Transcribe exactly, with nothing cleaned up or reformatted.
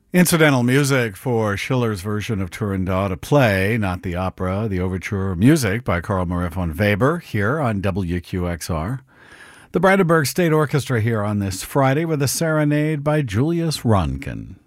Incidental music for Schiller's version of Turandot, a play, not the opera, the overture music by Carl Maria von Weber here on W Q X R. The Brandenburg State Orchestra here on this Friday with a serenade by Julius Ronkin.